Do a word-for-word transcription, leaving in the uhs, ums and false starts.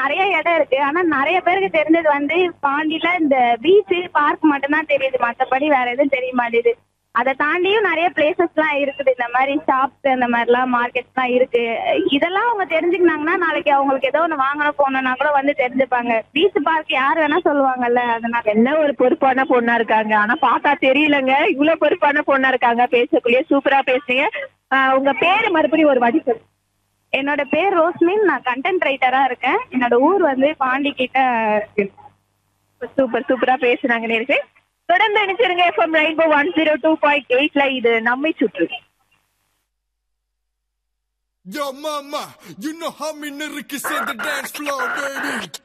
நிறைய இடம் இருக்கு. ஆனா நிறைய பேருக்கு தெரிஞ்சது வந்து பாண்டியில இந்த பீச் பார்க் மட்டும் தான் தெரியுது. மத்தபடி வேற எதுவும் தெரிய மாட்டேது. அதை தாண்டியும் நிறைய பிளேசஸ் எல்லாம் இருக்குது. இந்த மாதிரி ஷாப்ஸ் அந்த மாதிரி எல்லாம் மார்க்கெட்ஸ் எல்லாம் இருக்கு. இதெல்லாம் அவங்க தெரிஞ்சுக்கினாங்கன்னா நாளைக்கு அவங்களுக்கு ஏதோ ஒண்ணு வாங்கணும் போனோம்னா கூட வந்து தெரிஞ்சுப்பாங்க. பீச் பார்க் யார் வேணா சொல்லுவாங்கல்ல. அதனால என்ன ஒரு பொறுப்பான பொண்ணா இருக்காங்க. ஆனா பார்த்தா தெரியலங்க. இவ்வளவு பொறுப்பான பொண்ணா இருக்காங்க. பேசக்கூடிய சூப்பரா பேசுறீங்க. ஆஹ் உங்க பேரு மறுபடியும் ஒரு வாட்டி சொல்லு. என்னோட பேர் ரோஸ்மின். நான் கண்டென்ட் ரைட்டரா இருக்கேன். என்னோட ஊர் வந்து பாண்டி கிட்ட இருக்கு. சூப்பர் சூப்பரா பேசுனாங்க நேருக்கு. தொடர்ந்து நினைச்சிருங்க. FM rainbow one zero two point எயிட்ல இது நம்மை சுற்று. Yo, mama, you know how me niggas in the dance floor, baby.